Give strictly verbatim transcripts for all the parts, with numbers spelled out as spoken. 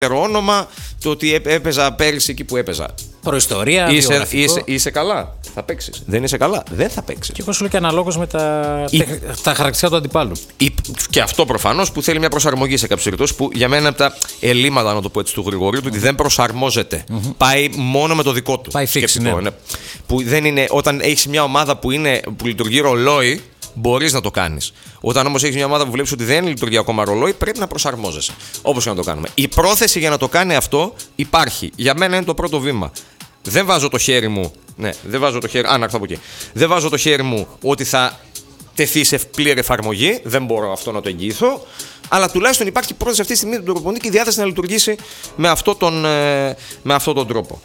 όνομα, το ότι έπαιζα πέρυσι εκεί που έπαιζα. Προϊστορία, είσαι, είσαι, είσαι καλά, θα παίξεις. Δεν είσαι καλά, δεν θα παίξεις. Και εγώ σου λέω και αναλόγως με τα, Η... τα χαρακτηριστικά του αντιπάλου. Η... Και αυτό προφανώς που θέλει μια προσαρμογή σε κάποιες περιπτώσεις που για μένα από τα ελλείμματα, να το πω έτσι, του Γρηγορίου, του ότι δεν προσαρμόζεται. Mm-hmm. Πάει μόνο με το δικό του. Πάει fix, ναι. Είναι, που δεν είναι, όταν έχεις μια ομάδα που, είναι, που λειτουργεί ρολόι, μπορείς να το κάνεις. Όταν όμως έχεις μια ομάδα που βλέπεις ότι δεν λειτουργεί ακόμα ρολόι, πρέπει να προσαρμόζεσαι. Όπως και να το κάνουμε. Η πρόθεση για να το κάνει αυτό υπάρχει. Για μένα είναι το πρώτο βήμα. Δεν βάζω το χέρι μου. Ναι, δεν βάζω το χέρι. Α, να έρθω από εκεί. Δεν βάζω το χέρι μου ότι θα τεθεί σε πλήρη εφαρμογή. Δεν μπορώ αυτό να το εγγυηθώ. Αλλά τουλάχιστον υπάρχει πρόθεση αυτή τη στιγμή του προπονητή και η διάθεση να λειτουργήσει με αυτόν τον, με αυτόν τον τρόπο.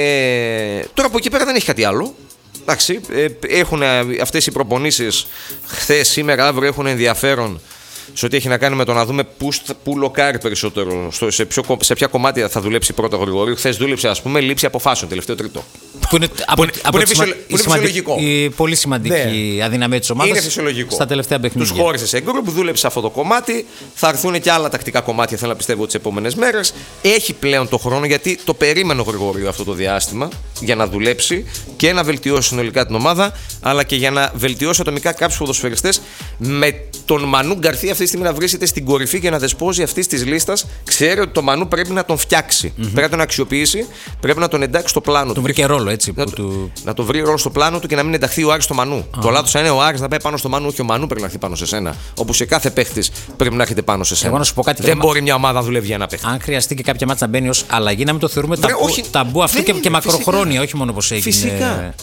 Ε, τώρα από εκεί πέρα δεν έχει κάτι άλλο. Εντάξει, έχουν αυτές οι προπονήσεις χθες, σήμερα, αύριο έχουν ενδιαφέρον σε ό,τι έχει να κάνει με το να δούμε πού, πού λοκάρει περισσότερο, στο, σε, ποιο, σε ποια κομμάτια θα δουλέψει πρώτα ο Γρηγορίου. Χθες δούλεψε, ας πούμε, λήψη αποφάσεων, τελευταίο τρίτο. Που είναι, που από, είναι, από που είναι, σημα... φυσιολογικό. Είναι φυσιολογικό. Η πολύ σημαντική ναι. αδυναμία της ομάδας. Είναι φυσιολογικό. Στα τελευταία παιχνίδια. Τους χώρισε σε γκρουπ, δούλεψε αυτό το κομμάτι. Θα έρθουν και άλλα τακτικά κομμάτια, θέλω να πιστεύω, τις επόμενες μέρες. Έχει πλέον το χρόνο, γιατί το περίμενε ο Γρηγορίου αυτό το διάστημα για να δουλέψει και να βελτιώσει συνολικά την ομάδα, αλλά και για να βελτιώσει ατομικά κάποιους ποδοσφαιριστές, με τον Μανού Γκαρθία αυτή τη στιγμή να βρίσκεται στην κορυφή και να δεσπόζει αυτή τη λίστα. Ξέρει ότι το Μανού πρέπει να τον φτιάξει. Mm-hmm. Πρέπει να τον αξιοποιήσει, πρέπει να τον εντάξει στο πλάνο του. Τον βρήκε ρόλο, έτσι. Να, που του... να το βρει ρόλο στο πλάνο του και να μην ενταχθεί ο Άρης στο Μανού. Ah. Το λάθος είναι ο Άρης να πάει πάνω στο Μανού, όχι ο Μανού πρέπει να έρθει πάνω σε σένα. Όπως σε κάθε παίχτη πρέπει να έρχεται πάνω σε σένα. Εγώ να σου πω κάτι. Δεν μπορεί μια ομάδα να δουλεύει για ένα παίχτη. Αν χρειαστεί και κάποια μάτσα να μπαίνει ως αλλαγή, να μην το θεωρούμε Βρε, ταμπού, όχι, ταμπού αυτό και, και μακροχρόνια, όχι μόνο όπως έγινε. Φυσικά.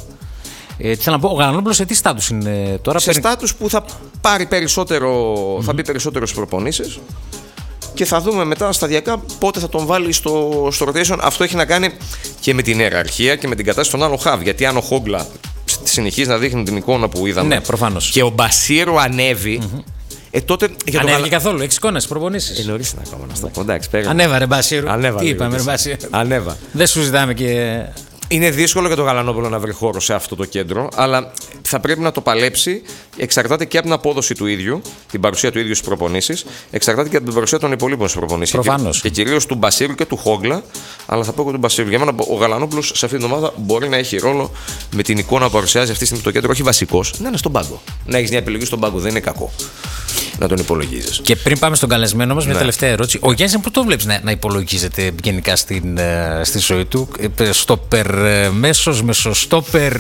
Ε, θέλω να πω, ο Γαλανόπουλος σε τι στάτους είναι τώρα? Σε στάτους που θα πάρει περισσότερο, mm-hmm. θα μπει περισσότερο στις προπονήσεις και θα δούμε μετά σταδιακά πότε θα τον βάλει στο, στο rotation. Αυτό έχει να κάνει και με την ιεραρχία και με την κατάσταση των άλλων χαβ. Γιατί αν ο Χόγκλα συνεχίζει να δείχνει την εικόνα που είδαμε, ναι, προφανώς, και ο Μπασίρου ανέβει. Mm-hmm. Ε, τότε, για ανέβηκε γαλα... καθόλου, έχεις εικόνες, προπονήσεις. Ε, νωρίς είναι ακόμα να στο πω. Εντάξει, ανέβα ρε Μπασίρου. Ανέβα, τι είπαμε ρε Μπασίρου. Ανέβα. Δεν σου ζητάμε και... Είναι δύσκολο για τον Γαλανόπουλο να βρει χώρο σε αυτό το κέντρο, αλλά θα πρέπει να το παλέψει. Εξαρτάται και από την απόδοση του ίδιου, την παρουσία του ίδιου στις προπονήσεις, εξαρτάται και από την παρουσία των υπολείπων στις προπονήσεις. Προφανώς. Και, και κυρίως του Μπασίρου και του Χόγκλα, αλλά θα πω και του Μπασίρου. Για μένα ο Γαλανόπουλος σε αυτή την ομάδα μπορεί να έχει ρόλο με την εικόνα που παρουσιάζει αυτή τη στιγμή το κέντρο, όχι βασικός, να είναι στον πάγκο. Να έχει μια επιλογή στον πάγκο, δεν είναι κακό να τον υπολογίζεις. Και πριν πάμε στον καλεσμένο μας, ναι, μια τελευταία ερώτηση. Ο Γιάννης, πού το βλέπεις να, να υπολογίζεται γενικά στην, στη ζωή του? Στόπερ μέσος, μεσοστόπερ,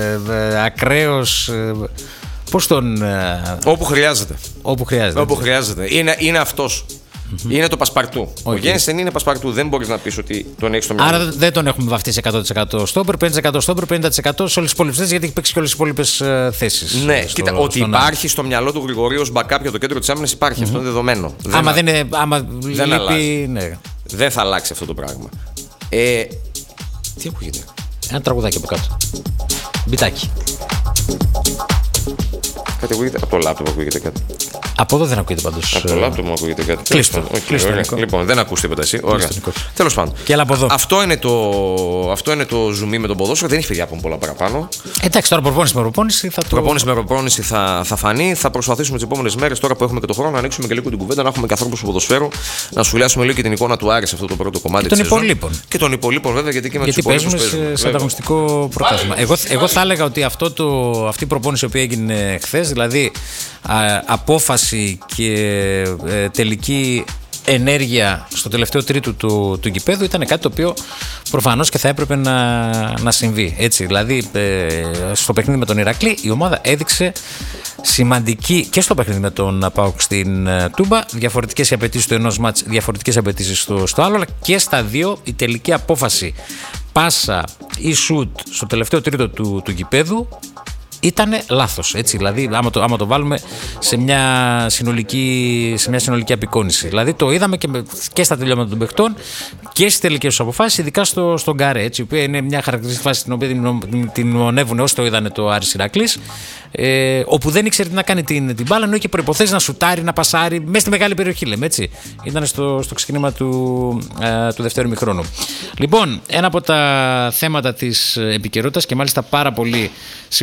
ακραίος, πώς τον... Όπου χρειάζεται. Όπου χρειάζεται. Όπου χρειάζεται. Είναι, είναι αυτός. Mm-hmm. Είναι το πασπαρτού. Okay. Ο Γένσεν είναι πασπαρτού. Δεν μπορείς να πεις ότι τον έχεις στο μυαλό. Άρα δεν τον έχουμε βαφτίσει εκατό τοις εκατό στόπερ, πενήντα τοις εκατό στόπερ, πενήντα τοις εκατό σε όλες τις υπόλοιπες θέσεις, γιατί έχει παίξει και όλες τις υπόλοιπες θέσεις. Ναι, στο, κοίτα, ότι υπάρχει στο μυαλό του Γρηγορίου ως backup για το κέντρο της άμυνας υπάρχει. Mm-hmm. Αυτό είναι δεδομένο. Άμα δεν, είναι, άμα δεν λείπει, αλλάζει. Ναι. Δεν θα αλλάξει αυτό το πράγμα. Ε, τι ακούγεται? Ένα τραγουδάκι από κάτω. Μπιτάκι. Κάτι ακούγεται. Από το λάπτοπ ακούγεται κάτι. Από εδώ δεν ακούγεται πάντως. Από το λάπτοπ μου ακούγεται κάτι. Κλείστο. Okay, λοιπόν, δεν ακούς τίποτα εσύ. Ωραία. Τέλος πάντων. Και από εδώ. Αυτό είναι το, αυτό είναι το ζουμί με τον ποδόσφαιρο. Δεν έχει παιδιά από πολλά παραπάνω. Εντάξει, τώρα προπόνηση με προπόνηση θα το. Προπόνηση με προπόνηση θα, θα φανεί. Θα προσπαθήσουμε τις επόμενες μέρες, τώρα που έχουμε και το χρόνο, να ανοίξουμε και λίγο την κουβέντα, να έχουμε και ανθρώπους του ποδοσφαίρου, να σχολιάσουμε λίγο και την εικόνα του Άρη σε αυτό το πρώτο κομμάτι της σεζόν. Και των υπολείπων. Και των υπολείπων, βέβαια, γιατί και με τους υπολείπους παίζουμε σε ανταγωνιστικό πρωτάθλημα. Εγώ, εγώ θα έλεγα ότι αυτό το, αυτή η προπόνηση που έγινε χθες, δηλαδή α, απόφαση και ε, τελική ενέργεια στο τελευταίο τρίτο του, του γηπέδου ήταν κάτι το οποίο προφανώς και θα έπρεπε να, να συμβεί. Έτσι, δηλαδή ε, στο παιχνίδι με τον Ηρακλή η ομάδα έδειξε σημαντική, και στο παιχνίδι με τον ΠΑΟΚ στην ε, Τούμπα, διαφορετικές απαιτήσεις του ενός μάτς, διαφορετικές απαιτήσεις στο, στο άλλο, αλλά και στα δύο η τελική απόφαση πάσα ή σουτ στο τελευταίο τρίτο του, του γηπέδου ήτανε λάθος, έτσι, δηλαδή άμα το, άμα το βάλουμε σε μια συνολική, σε μια συνολική απεικόνηση. Δηλαδή το είδαμε και, και στα τελειώματα των παιχτών και στις τελικές τους αποφάσεις, ειδικά στο, στον Γκάρε, έτσι, η οποία είναι μια χαρακτηριστική φάση την οποία την, την μνημονεύουν όσοι το είδανε το Άρης Ηρακλής, ε, όπου δεν ήξερε τι να κάνει την, την μπάλα, ενώ είχε προϋποθέσεις να σουτάρει, να πασάρει μέσα στη μεγάλη περιοχή, λέμε, έτσι. Ήταν στο, στο ξεκίνημα του, ε, του δεύτερου ημιχρόνου. Λοιπόν, ένα από τα θέματα της επικαιρότητας και μάλιστα πάρα πολύ σημαντικό,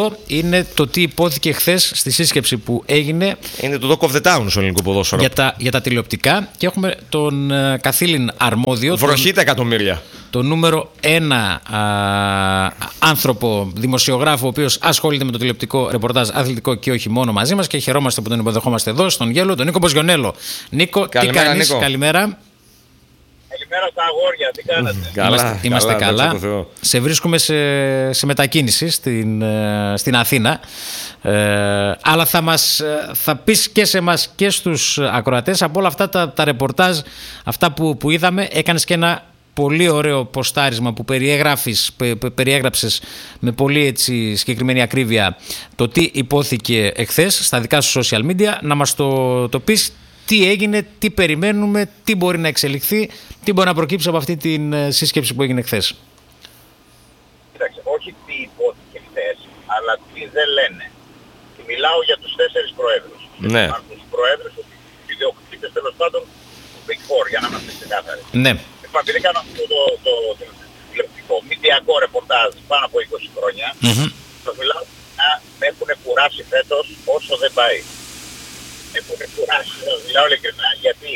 αυτό είναι το τι υπόθηκε χθες στη σύσκεψη που έγινε. Είναι το Talk of the Town στο ελληνικό ποδόσφαιρο. Για τα, για τα τηλεοπτικά, και έχουμε τον uh, καθήλυν αρμόδιο. Βροχή τα εκατομμύρια. Το νούμερο ένα α, άνθρωπο, δημοσιογράφο, ο οποίος ασχολείται με το τηλεοπτικό ρεπορτάζ αθλητικό και όχι μόνο μαζί μας, και χαιρόμαστε που τον υποδεχόμαστε εδώ στον Γέλο, τον Νίκο Μποζιονέλο. Νίκο, καλημέρα, τι κάνεις? Νίκο. Καλημέρα. Καλημέρα στα αγόρια, τι κάνετε? Καλά, είμαστε είμαστε καλά. καλά. Σε βρίσκουμε σε, σε μετακίνηση στην, στην Αθήνα. Ε, αλλά θα, μας, θα πεις και σε εμάς και στους ακροατές, από όλα αυτά τα, τα ρεπορτάζ, αυτά που, που είδαμε, έκανες και ένα πολύ ωραίο ποστάρισμα που περιέγραφεις, πε, πε, περιέγραψες με πολύ έτσι συγκεκριμένη ακρίβεια το τι υπόθηκε εχθές στα δικά σου social media. Να μας το, το πεις τι έγινε, τι περιμένουμε, τι μπορεί να εξελιχθεί, τι μπορεί να προκύψει από αυτή την σύσκεψη που έγινε χθες. Κοίταξε, όχι τι υπόθηκε χθες, αλλά τι δεν λένε. Και μιλάω για τους τέσσερις προέδρους. Ναι. Από τους προέδρους, οι ιδιοκτήτες τέλος πάντων του Big Four, για να είμαστε ξεκάθαροι. Ναι. Λοιπόν, επειδή κάνω αυτό το, το, το, το τηλεοπτικό, μηντιακό ρεπορτάζ πάνω από είκοσι χρόνια, mm-hmm. το μιλάω να με έχουν κουράσει φέτος όσο δεν πάει. Με έχουν κουράσει, σας μιλάω ειλικρινά, γιατί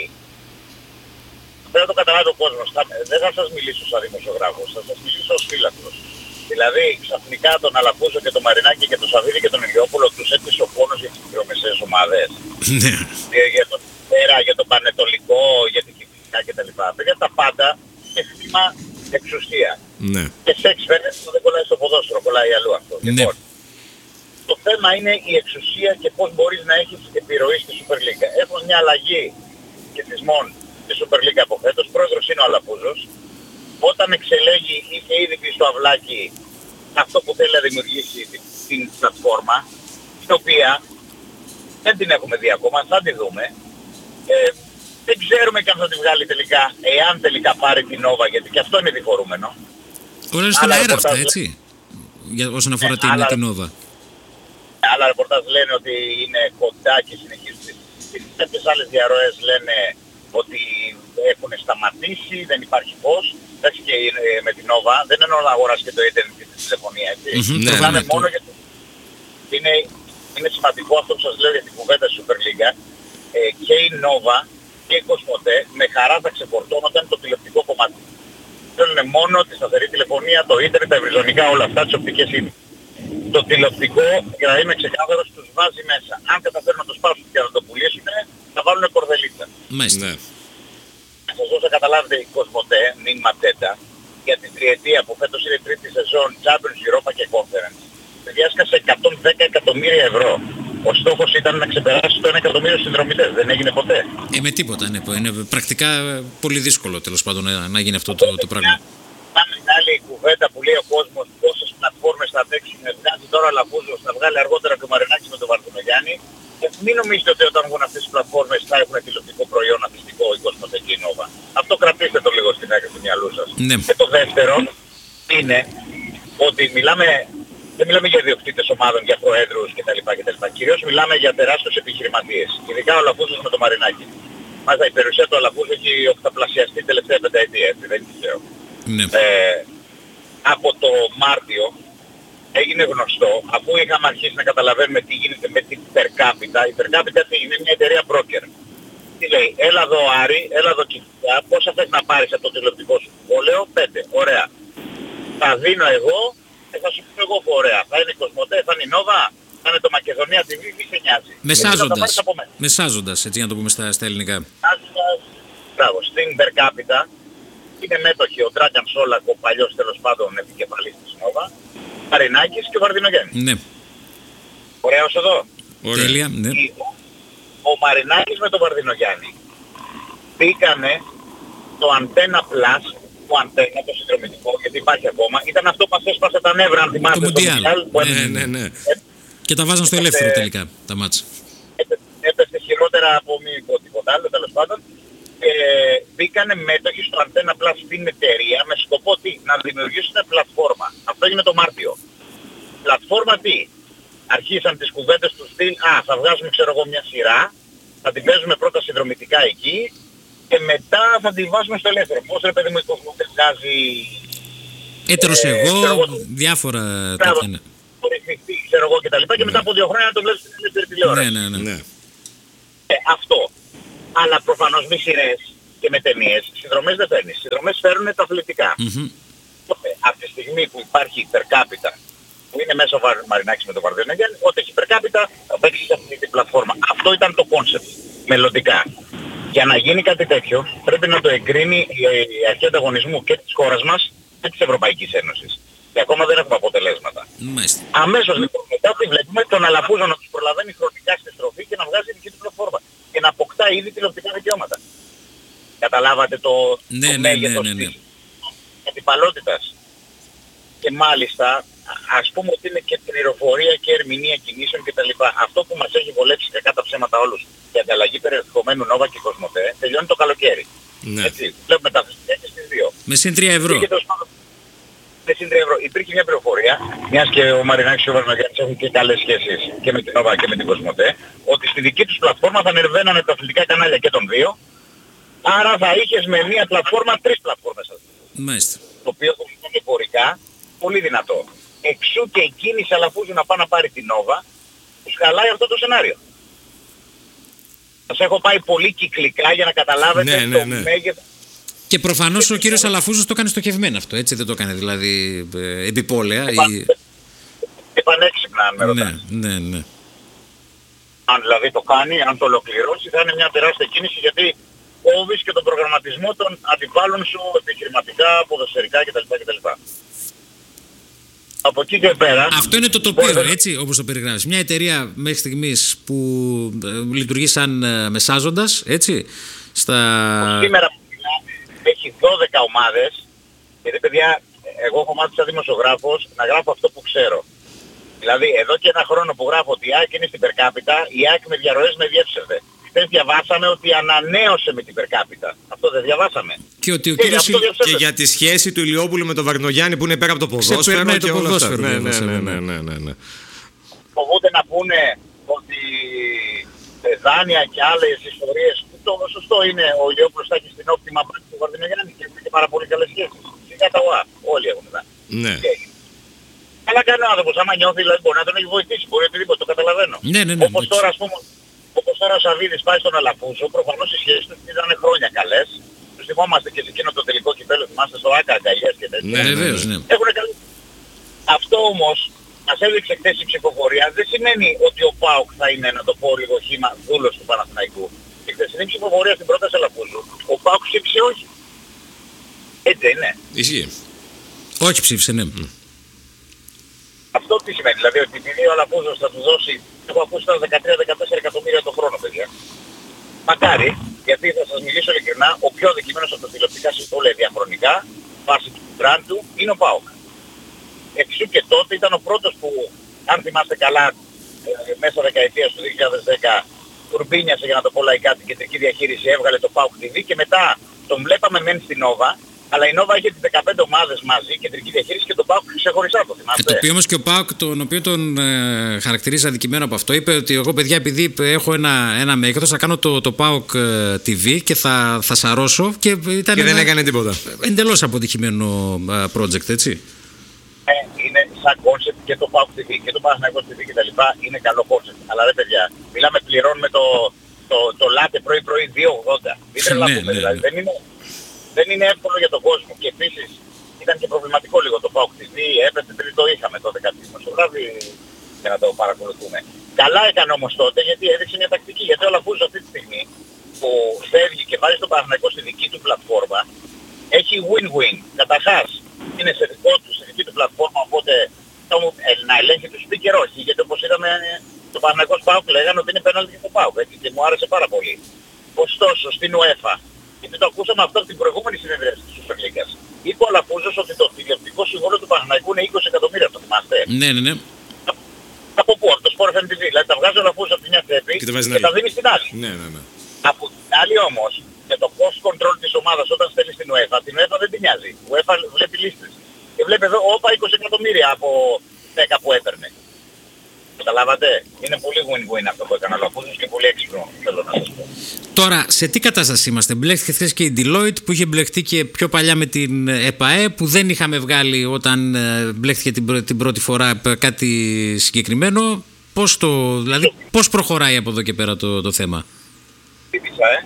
πρέπει να το καταλάβει ο κόσμος. Θα, δεν θα σας μιλήσω σαν δημοσιογράφος, θα σας μιλήσω ως φίλαθλος. Δηλαδή, ξαφνικά τον Αλαφούζο και τον Μαρινάκη και τον Σαββίδη και τον Ηλιόπουλο τους έπεισε ο πόνος για τις μικρομεσαίες ομάδες. για, για τον Πέρα, για τον Πανετολικό, για την Κυπριακά κτλ. Παιδιά, τα πάντα και θύμα εξουσία. Ναι. Και σεξ φαίνεται δεν κολλάει στο ποδόσφαιρο, κολλάει αλλού αυτό. Ναι. Λοιπόν, το θέμα είναι η εξουσία και πώς μπορείς να έχεις επιρροή στη Super League. Έχουμε μια αλλαγή σχετισμών στη Super League από φέτος. Πρόεδρος είναι ο Αλαφούζος. Όταν εξελέγει, είχε ήδη πει στο αυλάκι αυτό που θέλει να δημιουργήσει την, την πλατφόρμα, την οποία δεν την έχουμε δει ακόμα, θα τη δούμε. Ε, δεν ξέρουμε και αν θα τη βγάλει τελικά, εάν τελικά πάρει την Nova, γιατί και αυτό είναι διφορούμενο. Όλα είναι στον αέρα αυτά, έτσι, για, όσον αφορά ε, την, άλλα, την Nova. Άλλα ρεπορτάζ λένε ότι είναι κοντά και συνεχίζει. Κάποιες άλλες διαρροές λένε ότι έχουν σταματήσει, δεν υπάρχει πώς. Εντάξει, και με την Nova δεν εννοώ να αγοράσει και το ίντερνετ και τη τηλεφωνία, έτσι. Mm-hmm, ναι, ναι, ναι, μόνο για το... είναι, είναι σημαντικό αυτό που σας λέω για την κουβέντα Super League. Ε, και η Nova και η Κοσμοτέ με χαρά θα ξεφορτώνονταν το τηλεοπτικό κομμάτι. Θέλουν μόνο τη σταθερή τηλεφωνία, το ίντερνετ, τα ευρυζωνικά, όλα αυτά, τις οπτικές ίνες. Το τηλεοπτικό, για να είμαι ξεκάθαρος, τους βάζει μέσα. Αν καταφέρουν να το σπάσουν και να το πουλήσουν, θα βάλουν κορδελίτσα. Μάλιστα. Ναι. Να σας δώσω καταλάβετε η Κοσμοτέ, μην ματέτα, για την τριετία που φέτος είναι η τρίτη σεζόν Champions, Europa και Conference. Διάσκασε εκατόν δέκα εκατομμύρια ευρώ. Ο στόχος ήταν να ξεπεράσει το ένα εκατομμύριο συνδρομητές. Δεν έγινε ποτέ. Ε, με τίποτα. Ναι. Είναι πρακτικά πολύ δύσκολο τέλος πάντων να, να γίνει αυτό το, το πράγμα. Πάμε άλλη κουβέντα που λέει ο κόσμος πόσες πλατφόρμες θα παίξουν. Βγάζει τώρα ο Λαφούζος, θα βγάλει αργότερα και ο Μαρινάκης με τον Βαρδινογιάννη. Και μην νομίζετε ότι όταν βγουν αυτές τις πλατφόρμες θα έχουν τηλεοπτικό προϊόν αθλητικό η Κοσμοτέ και η Nova. Αυτό κρατήστε το λίγο στην άκρη του μυαλού σας. Ναι. Και το δεύτερο είναι ότι μιλάμε, δεν μιλάμε για ιδιοκτήτες ομάδων, για προέδρους κτλ. κτλ. Κυρίως μιλάμε για τεράστιους επιχειρηματίες. Ειδικά ο Λαφούζος με τον Μαρινάκη. Μάλιστα η περιουσία του Αλαφούζου έχει οκταπλασιαστεί την τελευταία πενταετία, έτσι, δεν είναι τυχαίο. Ναι. Ε, από το Μάρτιο έγινε γνωστό, αφού είχαμε αρχίσει να καταλαβαίνουμε τι γίνεται με την per capita. Η per capita είναι μια εταιρεία broker. Τι λέει, έλα εδώ Άρη, έλα εδώ Κηφισιά, πόσα θες να πάρεις από το τηλεοπτικό σου συμβόλαιο? Πέντε, ωραία. Θα δίνω εγώ και θα σου πω εγώ ωραία. Θα είναι η Κοσμοτέ, θα είναι η Nova, θα είναι το Μακεδονία τι βι, μη σε νοιάζει. Μεσάζοντας, μεσάζοντας, έτσι να το πούμε στα, στα ελληνικά. Μεσάζοντας, μπράβο, στην per capita είναι μέτοχοι ο Ντράκαν Σόλακ, ο παλιός τέλος πάντων επικεφαλής της Nova, Μαρινάκης και ο Βαρδινογιάννης. Ναι. Ωραία ως εδώ. Ωραία. Τέλεια, ναι. Ο Μαρινάκης με τον Βαρδινογιάννη μπήκανε το Antenna Plus, το Antenna, το συνδρομητικό, γιατί υπάρχει ακόμα. Ήταν αυτό που μας έσπασε τα νεύρα, αν θυμάστε. Το Μουντιάλ. Ναι, ναι, ναι. Ε, και τα βάζαν στο ελεύθερο τελικά, τα μάτσα. Έπεσε χειρότερα από μη πω τίποτα άλλο, τέλος πάντων. Ε, μπήκανε μέτοχοι στο Antenna Plus στην εταιρεία με σκοπό τι, να δημιουργήσουν πλατφόρμα. Αυτό έγινε το Μάρτιο. Πλατφόρμα τι? Αρχίσαν τις κουβέντες του στυλ, α, θα βγάζουμε ξέρω εγώ μια σειρά, θα την παίζουμε πρώτα συνδρομητικά εκεί και μετά θα την βάζουμε στο ελεύθερο. Πώς ρε παιδί μου η Κοσμοτέ βγάζει... Έτερος ε, εγώ, εγώ, διάφορα τέτοια. τέτοια. Το ρυθμιστής, ξέρω εγώ κτλ. Και, και μετά από δύο χρόνια να το βλέπεις στην ελεύθερη τηλεόραση. Ναι, ναι, ναι. Ε, αυτό. Αλλά προφανώς με σειρές και με ταινίες, συνδρομές δεν φέρνεις. Συνδρομές φέρνουν τα αθλητικά. Mm-hmm. Από τη στιγμή που υπάρχει υπερκάπιτα, που είναι μέσα ο Μαρινάκης με τον Βαρδινογιάννη, ό,τι έχει υπερκάπιτα θα παίξει σε αυτή την πλατφόρμα. Αυτό ήταν το κόνσεπτ μελλοντικά. Για να γίνει κάτι τέτοιο πρέπει να το εγκρίνει η αρχή ανταγωνισμού και της χώρας μας και της Ευρωπαϊκής Ένωσης. Και ακόμα δεν έχουμε αποτελέσματα. Μάλιστα. Αμέσως λοιπόν μετά τι βλέπουμε, τον Αλαφούζο να τους προλαβαίνει χρονικά στη στροφή και να βγάζει δική του πλατφόρμα. Και να αποκτά ήδη τηλεοπτικά δικαιώματα. Καταλάβατε το, ναι, το ναι, μέγεθος ναι, ναι, ναι. της αντιπαλότητας. Και μάλιστα ας πούμε ότι είναι και πληροφορία και ερμηνεία κινήσεων κτλ. Αυτό που μας έχει βολέψει και κατά ψέματα όλους για ανταλλαγή περιεχομένου Νόβα και Κοσμοτέ τελειώνει το καλοκαίρι. Ναι. Έτσι, βλέπουμε τα φυσικά στις δύο. Με συν τρία ευρώ. Με συν τρία ευρώ. Υπήρχε μια πληροφορία, μιας και ο Μαρινάκης και ο Βαρνογιάννης έχουν και καλές σχέσεις και με την Νόβα και με την Κοσμοτέ, ότι στη δική τους πλατφόρμα θα ανεβαίνανε τα αθλητικά κανάλια και των δύο, άρα θα είχες με μια πλατφόρμα τρεις πλατφόρμες. Μάλιστα. Το οποίο θα ήταν εμπορικά πολύ δυνατό. Εξού και η κίνηση Αλαφούζου να πάει να πάρει την Νόβα, τους χαλάει αυτό το σενάριο. Σας έχω πάει πολύ κυκλικά για να καταλάβετε ναι, ναι, το ναι. μέγεθος. Και προφανώς ο κύριος Αλαφούζος το έκανε στοχευμένα αυτό, έτσι δεν το έκανε δηλαδή ε, επιπόλαια. Επα... Ή... Επανέξυπνα αν με ρωτάς. Ναι, ναι, ναι. Αν δηλαδή το κάνει, αν το ολοκληρώσει θα είναι μια τεράστια κίνηση γιατί κόβεις και τον προγραμματισμό των αντιπάλων σου επιχειρηματικά, ποδοσφαιρικά κτλ. κτλ. Από εκεί και πέρα... Αυτό είναι το τοπίο, μπορεί... έτσι, όπως το περιγράφεις. Μια εταιρεία μέχρι στιγμής που ε, λειτουργεί σαν ε, μεσάζοντας, έτσι, στα... Σήμερα έχει δώδεκα ομάδες, γιατί παιδιά, εγώ έχω μάθει σαν δημοσιογράφος να γράφω αυτό που ξέρω. Δηλαδή, εδώ και ένα χρόνο που γράφω ότι η ΑΕΚ είναι στην περκάπιτα, η ΑΕΚ με διαρροές με διέψευδε. Χθες διαβάσαμε ότι ανανέωσε με την περκάπιτα. Αυτό δεν διαβάσαμε. Και ότι ο και, κύριος... και για τη σχέση του Ηλιόπουλου με τον Βαρδινογιάννη που είναι πέρα από το ποδόσφαιρο. Ξεπερνάει και το όλα αυτά. ποδόσφαιρο. Ναι, ναι, ναι, ναι, ναι, ναι, ναι. Φοβούνται να πούνε ότι δάνεια και άλλες ιστορίες. Το σωστό είναι ο Ηλιόπουλος θα έχει στην όπτιμα μπάνη του Βαρδινογιάννη και έχει πάρα πολύ καλές σχέσεις. Φυσικά τα ΟΑ. Όλοι έχουν δάνεια. Ναι. Αλλά κάνει ο άνθρωπος, άμα νιώθει, δηλαδή μπορεί να τον έχει βοηθήσει, μπορεί οτιδήποτε, το καταλαβαίνω. Ναι, ναι, ναι, όπως τώρα, ας πούμε, όπως τώρα ο Σαββίδης πάει στον Αλαφούζο, προφανώς οι σχέσεις τους ήταν χρόνια καλές. Τους θυμόμαστε και σε εκείνο το τελικό κυπέλλο, θυμάστε στο ΆΚΑ, αγκαλιές και τέτοια. Ναι, βεβαίως, ναι. Έχουν καλή... Αυτό όμως, μας έδειξε χθες η ψηφοφορία, δεν σημαίνει ότι ο ΠΑΟΚ θα είναι, να το πω λίγο χήμα, δούλος του Παναθηναϊκού. Η χθεσινή ψηφοφορία στην πρόταση Αλαφούζου, ο ΠΑΟΚ ψήφισε όχι. Έτσι είναι. Ισχύει. Όχι ψήφισε, ναι. Αυτό τι σημαίνει, δηλαδή ότι επειδή ο Αλαφούζος θα του δώσει, έχω ακούσει τα δεκατρία με δεκατέσσερα εκατομμύρια το χρόνο, παιδιά. Μακάρι, γιατί θα σας μιλήσω ειλικρινά, ο πιο αδικημένος από τα τηλεοπτικά συμβόλαια διαχρονικά, βάσει του brand του, είναι ο ΠΑΟΚ. Εξού και τότε ήταν ο πρώτος που, αν θυμάστε καλά, ε, μέσα δεκαετίας του δύο χιλιάδες δέκα, τουρμπίνιασε για να το πω λαϊκά την κεντρική διαχείριση, έβγαλε το ΠΑΟΚ τι βι και μετά τον βλέπαμε μεν στην Νόβα. Αλλά η Νόβα είχε τις δεκαπέντε ομάδες μαζί, κεντρική διαχείριση και τον ΠΑΟΚ ξεχωριστά, το θυμάστε. Ε, το οποίο όμως και ο ΠΑΟΚ, τον οποίο τον ε, χαρακτηρίζει αδικημένο από αυτό, είπε ότι εγώ παιδιά επειδή έχω ένα, ένα μέγεθος θα κάνω το, το ΠΑΟΚ τι βι και θα, θα σαρώσω και, ήταν και ένα, δεν έκανε τίποτα. Εντελώς αποτυχημένο project, έτσι. Ε, είναι σαν concept και το ΠΑΟΚ τι βι και το Παναθηναϊκός τι βι και τα λοιπά, είναι καλό concept. Αλλά ρε παιδιά, μιλάμε πληρώνουμε το, το, το λάτε πρωί-πρωί δύο ογδόντα. Δεν τρελαθούμε, δηλαδή. Δεν είναι... Δεν είναι εύκολο για τον κόσμο και επίσης ήταν και προβληματικό λίγο το ΠΑΟΚ τι βι, έπεσε πριν το είχαμε τότε κάτι δημοσιογράφοι για να το παρακολουθούμε. Καλά έκανε όμως τότε γιατί έδειξε μια τακτική, γιατί ο Αλαφούζος αυτή τη στιγμή που φεύγει και βάζει τον Παναθηναϊκό στη δική του πλατφόρμα έχει win-win. Καταρχάς είναι σε δικό του, στη δική του πλατφόρμα, οπότε ε, να ελέγχει του speaker όχι, γιατί όπως είδαμε το Παναθηναϊκό ΠΑΟΚ λέγανε ότι είναι πέναλτι για το ΠΑΟΚ και μου άρεσε πάρα πολύ. Ωστόσο στην UEFA, γιατί το ακούσαμε αυτό από την προηγούμενη συνεδρίαση της Super League, είπε ο Αλαφούζος ότι το τηλεοπτικό συμβόλαιο του Παναθηναϊκού είναι είκοσι εκατομμύρια, το θυμάστε. Ναι, ναι, ναι. Από πού, από το Sport εφ εμ τι βι, δηλαδή τα βγάζει ο Αλαφούζος από τη μια τσέπη και, και τα δίνει στην άλλη. Ναι, ναι, ναι. Από την άλλη όμως, για το cost control της ομάδας όταν στέλνει στην UEFA, την UEFA δεν την νοιάζει. Η UEFA βλέπει λίστες. Και βλέπει εδώ, όπα είκοσι εκατομμύρια από δέκα που έπαιρνε. Καταλάβατε. Είναι πολύ win-win αυτό που έκανε ο Λαφούζος και πολύ έξυπνο, θέλω να σας πω. Τώρα, σε τι κατάσταση είμαστε? Μπλέχτηκε χθες και η Deloitte που είχε μπλεχτεί και πιο παλιά με την ΕΠΑΕ, που δεν είχαμε βγάλει όταν μπλέχτηκε την, την πρώτη φορά κάτι συγκεκριμένο. Πώς, το, δηλαδή, πώς προχωράει από εδώ και πέρα το, το θέμα? Θύμισα, ε.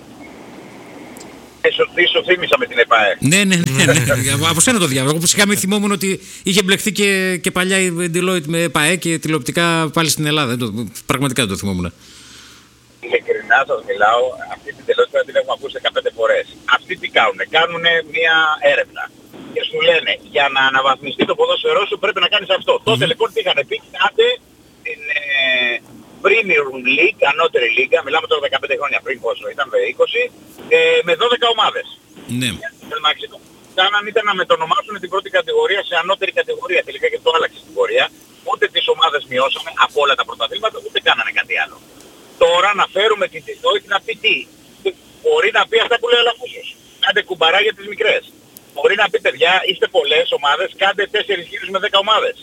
Τι σου θύμισα με την ΕΠΑΕ. Ναι, ναι, ναι, ναι. Από σένα το διάβασα. Όπως είχαμε θυμόμουν ότι είχε μπλεχτεί και, και παλιά η Deloitte με ΕΠΑΕ και τηλεοπτικά πάλι στην Ελλάδα. Το, πραγματικά δεν το θυμόμουν. Ειλικρινά σας μιλάω, αυτή την τελευταία την έχουμε ακούσει δεκαπέντε φορές. Αυτοί τι κάνουνε? Κάνουνε μια έρευνα και σου λένε για να αναβαθμιστεί το ποδόσφαιρό σου πρέπει να κάνεις αυτό. Mm-hmm. Τότε λοιπόν τι είχαν πει? Κάντε την ε, Premier League, ανώτερη λίγα, μιλάμε τώρα δεκαπέντε χρόνια πριν, πόσο ήταν, είκοσι, ε, με δώδεκα ομάδες. Ναι. Εντάξει, το κάναν ήταν να μετονομάσουν την πρώτη κατηγορία σε ανώτερη κατηγορία. Τελικά και το άλλαξε στην πορεία. Ούτε τις ομάδες μειώσαμε από όλα τα πρωταθλήματα, ούτε κάνανε κάτι άλλο. Τώρα να φέρουμε την Deloitte να πει τι? Μπορεί να πει αυτά που λέει ο Λαφούζος. Κάντε κουμπαρά για τις μικρές. Μπορεί να πει παιδιά, είστε πολλές ομάδες, κάντε τέσσερις γύρους με δέκα ομάδες.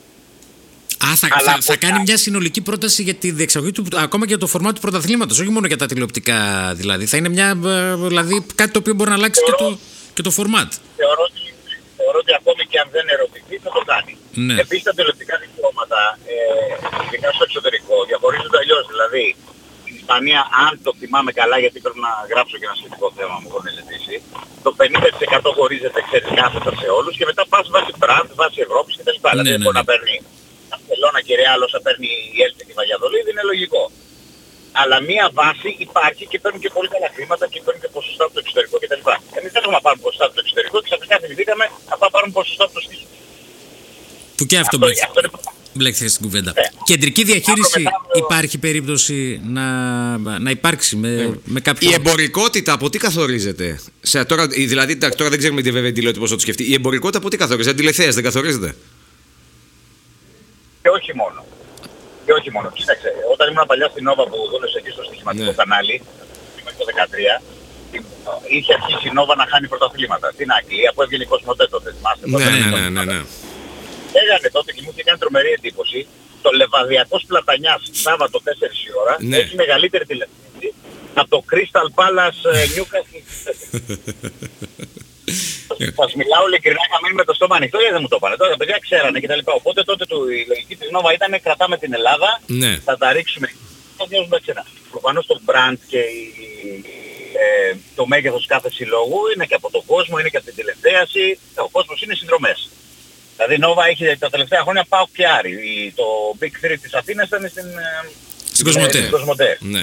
Α, θα, θα, θα κάνει μια συνολική πρόταση για τη διεξαγωγή του, ακόμα και για το φορμά του πρωταθλήματος, όχι μόνο για τα τηλεοπτικά δηλαδή. Θα είναι μια, δηλαδή, κάτι το οποίο μπορεί να αλλάξει θεωρώ, και, το, και το φορμάτ. Θεωρώ ότι, θεωρώ ότι ακόμη και αν δεν ερωτηθεί θα το κάνει. Ναι. Επίσης τα τηλεοπτικά δικαιώματα, ε, ειδικά στο εξωτερικό, διαχωρίζονται αλλιώς. Δηλαδή, στην Ισπανία, αν το θυμάμαι καλά, γιατί πρέπει να γράψω και ένα σχετικό θέμα μου έχουν ζητήσει, το πενήντα τοις εκατό χωρίζεται, ξέρεις, κάθετα σε όλους και μετά πας βάσει brand, βάσει Ευρώπης κτλ. Ναι, δηλαδή, ναι, μπορεί ναι. να παίρνει Μπαρσελόνα και Ρεάλ όσα παίρνει η Έλτη και η Βαγιαδολίδη, είναι λογικό. Αλλά μία βάση υπάρχει και παίρνουν και πολύ καλά χρήματα και παίρνουν και ποσοστά από το εξωτερικό κτλ. Εμείς δεν έχουμε να πάρουμε ποσοστά από το εξωτερικό και ξαφνικά θυμηθήκαμε να πάρουμε ποσοστά από το στήσιμο. Που και αυτό, αυτό μπλέκθηκε στην κουβέντα. Yeah. Κεντρική διαχείριση το... υπάρχει περίπτωση να, να υπάρξει με, yeah. με κάποιο... Η εμπορικότητα από τι καθορίζεται? Σε, τώρα, δηλαδή τώρα δεν ξέρουμε τι βέβαια τι πώς θα το σκεφτεί. Η εμπορικότητα από τι καθορίζεται? Αντιληφθέας δεν καθορίζεται? Και όχι μόνο. Και όχι μόνο. Κοίταξε, όταν ήμουν παλιά στην Νόβα που δούλευε εκεί στο στοιχηματικό yeah. κανάλι, μέχρι το δεκατρία, είχε αρχίσει η Νόβα να χάνει πρωταθλήματα. Στην Αγγλία που έβγαινε η Κοσμοτέ τότε, θυμάστε. Ναι, ναι, ναι, ναι, ναι. Έγανε τότε και μου είχε κάνει τρομερή εντύπωση. Το Λεβαδιακός Πλατανιάς Σάββατο τέσσερις η ώρα ναι. έχει μεγαλύτερη τηλεόραση από το Crystal Palace Newcastle. Σας μιλάω ειλικρινά, είχα μείνει με το στόμα ανοιχτό γιατί δεν μου το είπανε. Τώρα τα παιδιά ξέρανε κτλ. Οπότε τότε του, η λογική της Νόβα ήταν κρατάμε την Ελλάδα, ναι. θα τα ρίξουμε. Θα διώζουμε ξένα. Προφανώς το brand και η, ε, το μέγεθος κάθε συλλόγου είναι και από τον κόσμο, είναι και από την τηλεθέαση. Ο κόσμος είναι συνδρομές. Δηλαδή η Νόβα έχει τα τελευταία χρόνια πάω και Άρη. Το Big Three της Αθήνας ήταν στην, στην Κοσμοτέ. Ναι.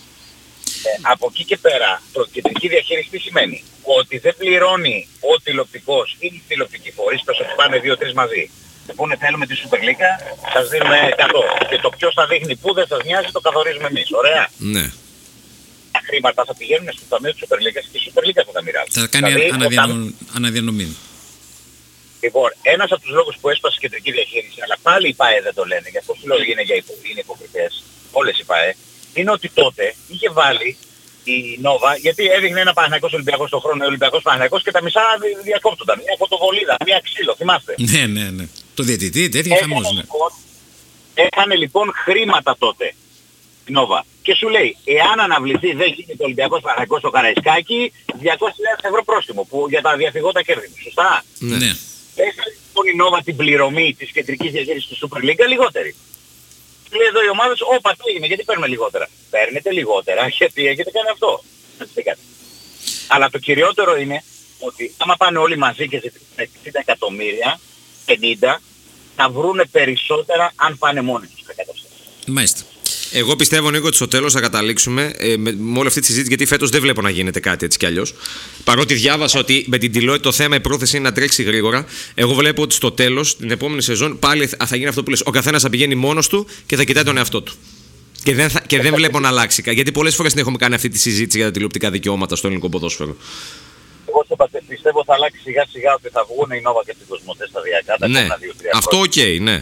Ε, από εκεί και πέρα, το κεντρική διαχείριση τι σημαίνει? Ότι δεν πληρώνει ο τηλεοπτικός ή οι τηλεοπτικοί φορείς, πες ότι πάνε δύο τρεις μαζί. Πούνε θέλουμε τη Super League, σας δίνουμε εκατό. Και το ποιος θα δείχνει που δεν σας νοιάζει το καθορίζουμε εμείς. Ωραία. Ναι. Τα χρήματα θα πηγαίνουν στο ταμείο της Super League και η Super League θα τα μοιράζει. Θα κάνει δηλαδή, αναδιανο... αναδιανομή. Λοιπόν, ένας από τους λόγους που έσπασε η κεντρική διαχείριση, αλλά πάλι οι ΠΑΕ δεν το λένε, γι' αυτό σου λέω είναι, για υπο... είναι υποκριτές, όλες οι ΠΑΕ, είναι ότι τότε είχε βάλει η Νόβα, γιατί έδειχνε ένα Παναθηναϊκός Ολυμπιακός στον χρόνο, Ολυμπιακός Παναθηναϊκός και τα μισά διακόπτονταν. Μια φωτοβολίδα, μια ξύλο, θυμάστε. Ναι, ναι, ναι. Το διαιτητή, τέτοια χαμός, ναι. Έκανε λοιπόν χρήματα τότε η Νόβα. Και σου λέει, εάν αναβληθεί δεν γίνει το Ολυμπιακός Παναθηναϊκός στο Καραϊσκάκι, διακόσιες χιλιάδες ευρώ πρόστιμο που, για τα διαφυγόντα κέρδη. Σωστά. Ναι. Έκανε λοιπόν η Νόβα την πληρωμή της κεντρικής διαχείρισης του Super League λιγότερη. Λέει εδώ οι ομάδες, όπα τι έγινε, γιατί παίρνουμε λιγότερα? Παίρνετε λιγότερα, γιατί έχετε κάνει αυτό. Αλλά το κυριότερο είναι ότι άμα πάνε όλοι μαζί και ζητήσουν εξήντα εκατομμύρια, πενήντα, θα βρούνε περισσότερα αν πάνε μόνοι τους. Μάλιστα. Εγώ πιστεύω, Νίκο, ότι στο τέλος θα καταλήξουμε ε, με, με όλη αυτή τη συζήτηση, γιατί φέτος δεν βλέπω να γίνεται κάτι έτσι κι αλλιώς. Παρότι διάβασα ότι με την Deloitte το θέμα η πρόθεση είναι να τρέξει γρήγορα, εγώ βλέπω ότι στο τέλος, την επόμενη σεζόν, πάλι θα γίνει αυτό που λες. Ο καθένας θα πηγαίνει μόνος του και θα κοιτάει τον εαυτό του. Και δεν, θα, και δεν βλέπω να αλλάξει. Γιατί πολλές φορές την έχουμε κάνει αυτή τη συζήτηση για τα τηλεοπτικά δικαιώματα στο ελληνικό ποδόσφαιρο. Εγώ πιστεύω θα αλλάξει σιγά σιγά ότι θα βγουν οι Νόβα και την Κοσμοτέ σταδιακά. Ναι, αυτό οκ, okay, ναι.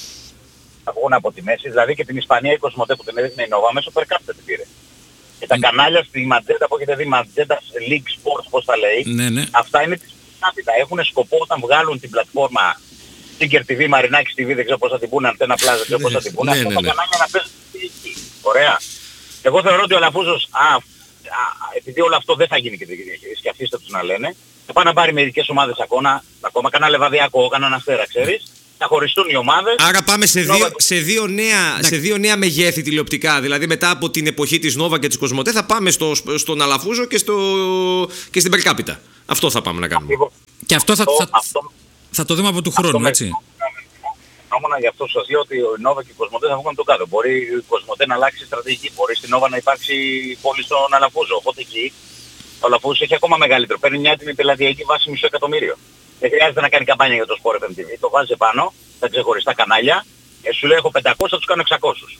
Θα βγουν από τη μέση, δηλαδή και την Ισπανία η Κοσμοτέ που την έδειχνε η Νόβα μέσω per capita την πήρε. Και τα mm. κανάλια στη Ματζέντα που έχετε δει, Ματζέντα League Sports πώς τα λέει, ναι, ναι. αυτά είναι της per capita. Έχουν σκοπό όταν βγάλουν την πλατφόρμα Ticker τι βι, Μαρινάκης τι βι, δεν ξέρω πώς θα την πούνε, Αντένα Πλάζ, δεν ξέρω πώς θα την πούνε. Ναι, Αυτά ναι, τα ναι. κανάλια να παίζουν εκεί. Ωραία. Εγώ θεωρώ ότι ο Αλαφούζος, α, α, επειδή όλο αυτό δεν θα γίνει και διαχείριση και αφήστε τους να λένε, θα πάει να πάρει μερικές ομάδες ακόμα, ακόμα κανένα Λεβαδιακό, κανένα Αστέρα, ξέρεις, θα χωριστούν οι ομάδες. Άρα πάμε σε δύο, Νόβα... σε, δύο νέα, σε δύο νέα μεγέθη τηλεοπτικά. Δηλαδή μετά από την εποχή της Νόβα και της Κοσμοτέ θα πάμε στο, στον Αλαφούζο και, στο, και στην Περκάπιτα. Αυτό θα πάμε να κάνουμε. Και αυτό θα, Αυτό, θα, αυτό, θα το δούμε από του χρόνου, με- έτσι. Νόμονα, γι' αυτό σας λέω ότι η Νόβα και η Κοσμοτέ θα βγουν το κάτω. Μπορεί η Κοσμοτέ να αλλάξει στρατηγική. Μπορεί στην Νόβα να υπάρξει πόλη στον Αλαφούζο. Οπότε εκεί ο Αλαφούζος έχει ακόμα μεγαλύτερο. Παίρνει μια έτοιμη πελατειακή βάση μισό εκατομμύριο. Δεν χρειάζεται να κάνει καμπάνια για το Sport εφ εμ τι βι. Το βάζει πάνω, τα ξεχωριστά κανάλια. Και σου λέει έχω πεντακόσια, θα τους κάνω εξακόσια.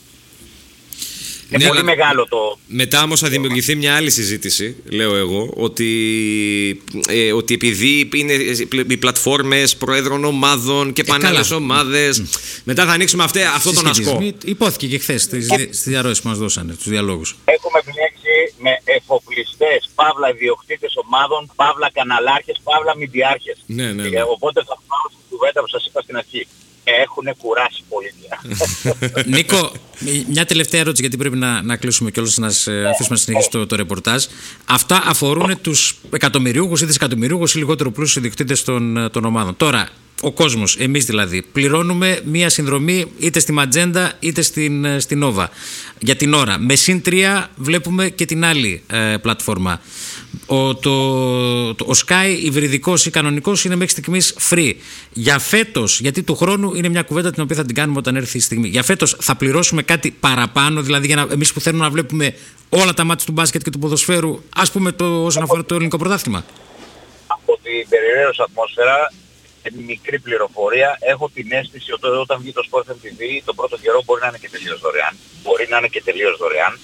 Είναι Ναι, πολύ αλλά μεγάλο το... Μετά όμως θα δημιουργηθεί μια άλλη συζήτηση, λέω εγώ, ότι, ε, ότι επειδή είναι οι πλατφόρμες προέδρων ομάδων και Ε, πανέλες καλά. ομάδες, μετά θα ανοίξουμε αυτή, αυτό τον ασκό. Συσχετισμοί. Υπόθηκε και χθες στις, δι- στις διαρροές που μας δώσανε, τους διαλόγους. Έχουμε μπλέξει με εφοπλιστές, παύλα ιδιοκτήτες ομάδων, παύλα καναλάρχες, παύλα μηντιάρχες. Ναι, ναι, ναι. Και οπότε θα πάω στην κουβέντα που σας είπα στην αρχή. Έχουν κουράσει πολύ πια. Νίκο, μια τελευταία ερώτηση, γιατί πρέπει να, να κλείσουμε κιόλας, να σε αφήσουμε να συνεχίσει το, το ρεπορτάζ. Αυτά αφορούν τους εκατομμυριούχους ή δισεκατομμυριούχους ή λιγότερο πλούσιους ιδιοκτήτες των, των ομάδων. Τώρα, ο κόσμος, εμείς δηλαδή, πληρώνουμε μία συνδρομή είτε στη Ματζέντα είτε στην, στην Νόβα. Για την ώρα. Με συν τρία βλέπουμε και την άλλη ε, πλατφόρμα. Ο, το, το, ο Sky, υβριδικός ή κανονικός, είναι μέχρι στιγμής free. Για φέτος, γιατί του χρόνου είναι μια κουβέντα την οποία θα την κάνουμε όταν έρθει η στιγμή. Για φέτος θα πληρώσουμε κάτι παραπάνω, δηλαδή για να, εμείς που θέλουμε να βλέπουμε όλα τα μάτια του μπάσκετ και του ποδοσφαίρου, ας πούμε το, όσον αφορά το ελληνικό πρωτάθλημα. Από την περιραίωση ατμόσφαιρα, μικρή πληροφορία, έχω την αίσθηση ότι όταν βγει το Sport εφ εμ τι βι τον πρώτο καιρό μπορεί να είναι και τελείως δωρεάν. Μπορεί να είναι και τελείως δωρεάν.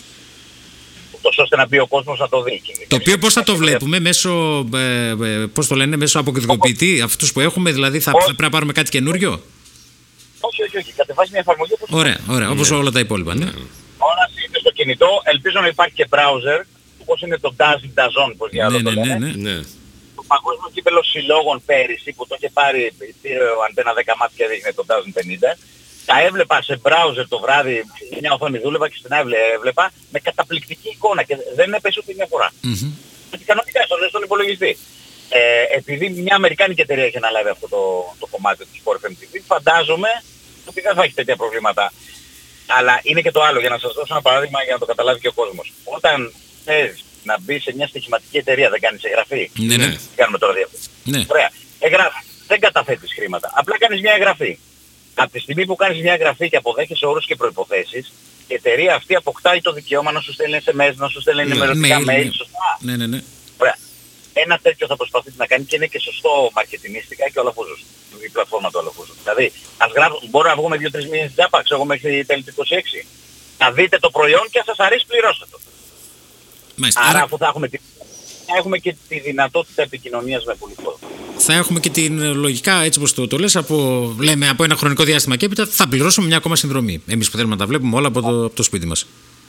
Τόσο ώστε να πει ο κόσμος να το δει. Το οποίο πώς θα το βλέπουμε, μέσω, ε, ε, πώς το λένε, μέσω αποκωδικοποιητή, αυτούς που έχουμε, δηλαδή θα Όχι. πρέπει να πάρουμε κάτι καινούριο. Όχι, όχι, όχι. Κατεβάζει μια εφαρμογή όπως... Ωραία, ωραία, όπως όλα τα υπόλοιπα, ναι. Όλα είναι στο κινητό. Ελπίζω να υπάρχει και browser, όπως είναι το Dazzle Dazon, πώς Ναι, διάλογο ναι, το ναι, λένε. ναι. Ναι. Το παγκόσμιο κύπελο συλλόγων πέρυσι που το είχε πάρει, πήρε ο Αντένα δέκα μάτια και έδειχνε το χίλια πενήντα. Τα έβλεπα σε browser το βράδυ, μια οθόνη δούλευα και στην άλλη έβλεπα με καταπληκτική εικόνα και δεν έπεσε ούτε μια φορά. Μμμ. Γιατί κανονικά στον, στον υπολογιστή. Ε, επειδή μια αμερικάνικη εταιρεία έχει αναλάβει αυτό το, το κομμάτι του Sport εφ εμ τι βι, φαντάζομαι ότι δεν θα έχει τέτοια προβλήματα. Αλλά είναι και το άλλο, για να σας δώσω ένα παράδειγμα για να το καταλάβει και ο κόσμος. Όταν θες να μπει σε μια στοιχηματική εταιρεία, δεν κάνεις εγγραφή. Ναι, ναι. Τι κάνουμε τώρα διαφορετικά. Ναι. Ωραία. Εγγράφη. Δεν καταθέτεις χρήματα. Απλά κάνεις μια εγγραφή. Από τη στιγμή που κάνεις μια εγγραφή και αποδέχεσαι όρους και προϋποθέσεις, η εταιρεία αυτή αποκτάει το δικαίωμα να σου στέλνει ες εμ ες, να σου στέλνει ενημερωτικά mail, mail, ναι. σωστά. Ναι, ναι, ναι. Ωραία. Ένα τέτοιο θα προσπαθήσει να κάνει και είναι και σωστό μαρκετινίστικα και ο Αλαφούζος. Η πλατφόρμα του Αλαφούζου. Δηλαδή, ας γράψουμε, μπορούμε να βγούμε δύο τρεις μήνες τζάπα, ξέρω εγώ μέχρι τέλη του είκοσι έξι. Να δείτε το προϊόν και αν σας αρέσει πληρώστε το. Μάλιστα. Άρα Άρα αφού θα έχουμε, τη... θα έχουμε και τη δυνατότητα επικοινωνίας με πουλικό. θα έχουμε και την λογικά, έτσι όπως το, το λες, από, λέμε, από ένα χρονικό διάστημα και έπειτα θα πληρώσουμε μια ακόμα συνδρομή. Εμείς που θέλουμε να τα βλέπουμε όλα από το, από το σπίτι μας.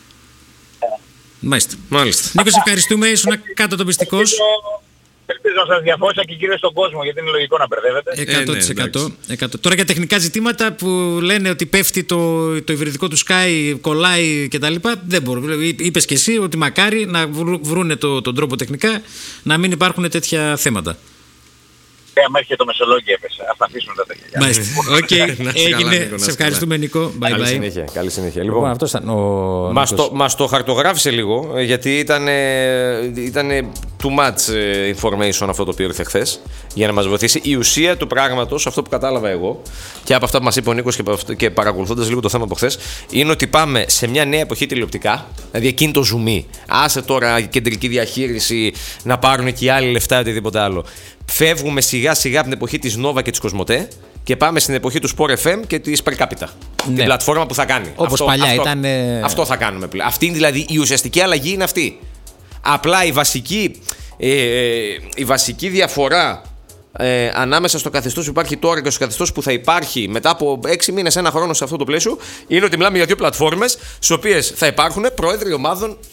Μάλιστα. Μάλιστα. Νίκο, σε ευχαριστούμε. Ήσουν κάτω τον πιστικός. Ελπίζω, ελπίζω να σας διαφώτισα και κυρίως στον κόσμο, γιατί είναι λογικό να μπερδεύετε. εκατό τοις εκατό, εντάξει. εκατό. Τώρα για τεχνικά ζητήματα που λένε ότι πέφτει το, το υβριδικό του Sky, κολλάει κτλ. Δεν μπορώ. Είπες και εσύ ότι μακάρι να βρούνε το, τον τρόπο τεχνικά να μην υπάρχουν τέτοια θέματα. Ε, άμα έρχεται το Μεσολόγγι έπεσε. Ας τα αφήσουμε τα τέτοια. Μάλιστα. Οκ, Να είσαι καλά, έγινε. Νίκο, να Σε είσαι ευχαριστούμε, Νίκο. Bye Καλή bye. συνέχεια. Καλή συνέχεια. Λοιπόν, Λοιπόν, αυτό ήταν ο. μας Νίκος. το, μας το χαρτογράφησε λίγο, ε, γιατί ήταν, ε, ήταν too much ε, information αυτό το οποίο ήρθε χθες, για να μας βοηθήσει. Η ουσία του πράγματος, αυτό που κατάλαβα εγώ και από αυτά που μας είπε ο Νίκος και, από αυτό- και παρακολουθώντας λίγο το θέμα από χθες, είναι ότι πάμε σε μια νέα εποχή τηλεοπτικά, δηλαδή εκείνη το ζουμί. Άσε τώρα η κεντρική διαχείριση να πάρουν και οι άλλοι λεφτά ή οτιδήποτε άλλο. Φεύγουμε σιγά σιγά από την εποχή της Νόβα και της Κοσμοτέ και πάμε στην εποχή του Sport εφ εμ και της Περκάπιτα. Ναι. Την πλατφόρμα που θα κάνει. Όπως Αυτό- παλιά αυτό, ήταν, ε, Αυτό θα κάνουμε πλέον. Αυτή είναι δηλαδή η ουσιαστική αλλαγή, είναι αυτή. Απλά η βασική, ε, ε, η βασική διαφορά ε, ανάμεσα στο καθεστώς που υπάρχει τώρα και στο καθεστώς που θα υπάρχει μετά από έξι μήνες, ένα χρόνο σε αυτό το πλαίσιο, είναι ότι μιλάμε για δύο πλατφόρμες στις οποίες θα υπάρχουν πρόεδροι ομάδων